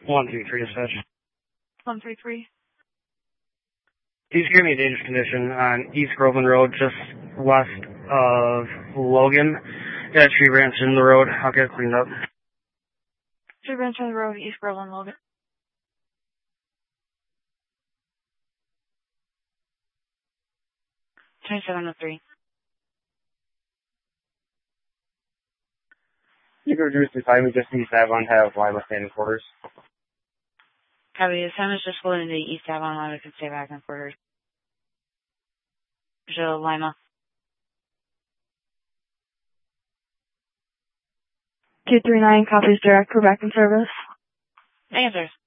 133 dispatch. 133. He's giving me a dangerous condition on East Groveland Road, just west of Logan. Yeah, tree branch in the road. I'll get it cleaned up. Tree branch in the road, East Groveland, Logan. $27.03. You can reduce the time. We just East Avon have Lima standing quarters. Copy. The time is just flown into East Avon. Lima can stay back in quarters. Jill, Lima. 239 copies direct. We're back in service. Answers.